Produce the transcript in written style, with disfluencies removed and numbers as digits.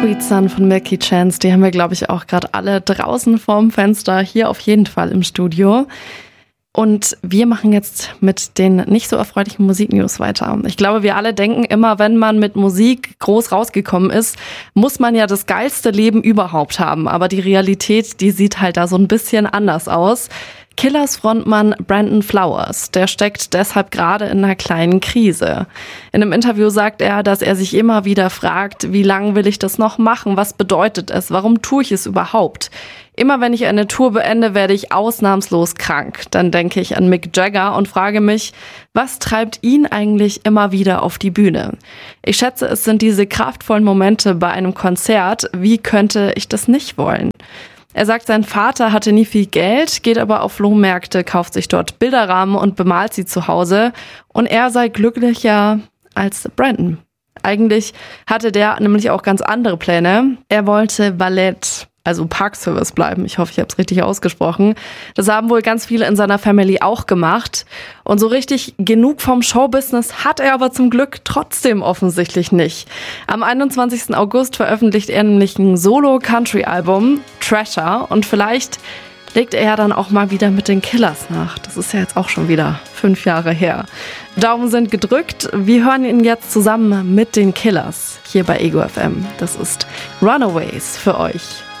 Sweet Sun von Milky Chance, die haben wir, glaube ich, auch gerade alle draußen vorm Fenster, hier auf jeden Fall im Studio. Und wir machen jetzt mit den nicht so erfreulichen Musiknews weiter. Ich glaube, wir alle denken immer, wenn man mit Musik groß rausgekommen ist, muss man ja das geilste Leben überhaupt haben. Aber die Realität, die sieht halt da so ein bisschen anders aus. Killers Frontmann Brandon Flowers, der steckt deshalb gerade in einer kleinen Krise. In einem Interview sagt er, dass er sich immer wieder fragt, wie lange will ich das noch machen? Was bedeutet es? Warum tue ich es überhaupt? Immer wenn ich eine Tour beende, werde ich ausnahmslos krank. Dann denke ich an Mick Jagger und frage mich, was treibt ihn eigentlich immer wieder auf die Bühne? Ich schätze, es sind diese kraftvollen Momente bei einem Konzert. Wie könnte ich das nicht wollen? Er sagt, sein Vater hatte nie viel Geld, geht aber auf Flohmärkte, kauft sich dort Bilderrahmen und bemalt sie zu Hause. Und er sei glücklicher als Brandon. Eigentlich hatte der nämlich auch ganz andere Pläne. Er wollte Valet, also Parkservice bleiben. Ich hoffe, ich habe es richtig ausgesprochen. Das haben wohl ganz viele in seiner Family auch gemacht. Und so richtig genug vom Showbusiness hat er aber zum Glück trotzdem offensichtlich nicht. Am 21. August veröffentlicht er nämlich ein Solo-Country-Album, Treasure. Und vielleicht legt er ja dann auch mal wieder mit den Killers nach. Das ist ja jetzt auch schon wieder 5 Jahre her. Daumen sind gedrückt. Wir hören ihn jetzt zusammen mit den Killers hier bei Ego FM. Das ist Runaways für euch.